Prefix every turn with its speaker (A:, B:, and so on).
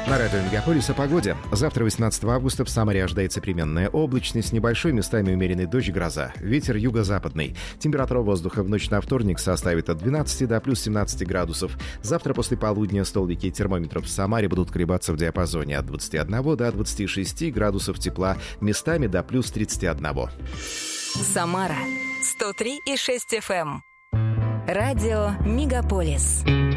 A: На радио «Мегаполис» о погоде. Завтра, 18 августа, в Самаре ожидается переменная облачность, небольшой, местами умеренный дождь, гроза. Ветер юго-западный. Температура воздуха в ночь на вторник составит от 12 до плюс 17 градусов. Завтра после полудня столбики термометров в Самаре будут колебаться в диапазоне от 21 до 26 градусов тепла, местами до плюс 31.
B: Самара 103,6 FM. Радио «Мегаполис».